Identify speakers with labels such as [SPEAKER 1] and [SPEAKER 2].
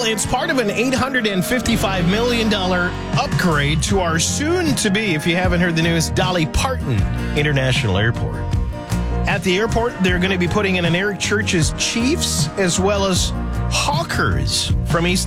[SPEAKER 1] it's part of an $855 million upgrade to our soon-to-be, if you haven't heard the news, Dolly Parton International Airport. At the airport, they're going to be putting in an Eric Church's Chiefs as well as Hawkers from East